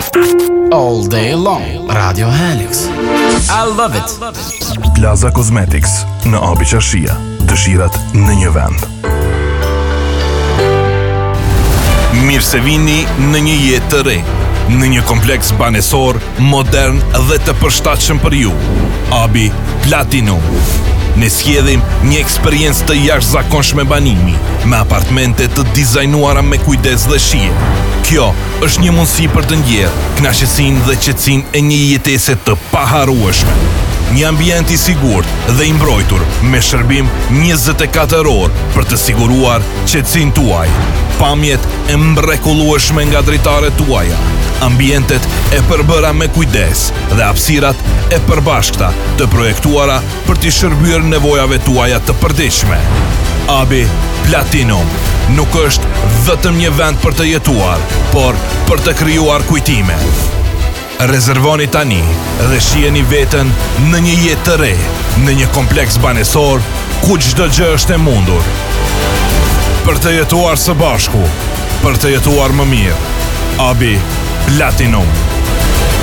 All day long. Radio Helix. I love it. Plaza Cosmetics në Abi Qashia. Dëshirat në një vend. Mirë se vini në një jetë të re, në një kompleks banesor, modern dhe të përshtatshëm për ju. Abi Platinum. Ne sjedhim një eksperiencë të jashtëzakonshme banimi, me apartamente të dizajnuara me kujdes dhe shije. Kjo është një mundësi për të ndjerë kënaqësinë dhe qetësinë e një jetese të paharrueshme. Një ambient i sigurt dhe i mbrojtur me shërbim 24 orë për të siguruar qetësinë tuaj. Pamjet e mrekullueshme nga dritaret tuaja, ambientet e përbëra me kujdes dhe hapësirat e përbashkëta të projektuara për të shërbyer nevojave tuaja të përditshme. Abi Platinum nuk është vetëm një vend për të jetuar, por për të krijuar kujtime. Rezervoni tani dhe shiheni veten në një jetë të re, në një kompleks banesor ku çdo gjë është e mundur. Për të jetuar së bashku, për të jetuar më mirë. Abi Platinum.